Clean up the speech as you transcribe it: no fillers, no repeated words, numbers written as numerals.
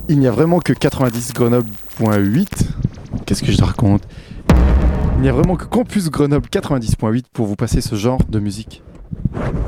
Il n'y a vraiment que 90 Grenoble.8. Qu'est-ce que je raconte? Il n'y a vraiment que Campus Grenoble 90.8 pour vous passer ce genre de musique.